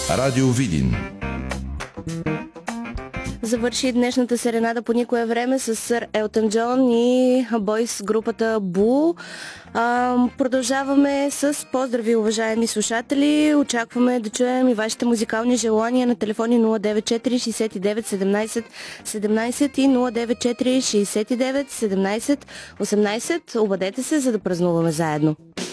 Радио Видин. Завърши днешната серенада по никое време с сър Елтън Джон и бойс групата Бу. Продължаваме с поздрави, уважаеми слушатели. Очакваме да чуем и вашите музикални желания на телефони 094 69 17 17 и 094 69 17 18. Обадете се, за да празнуваме заедно.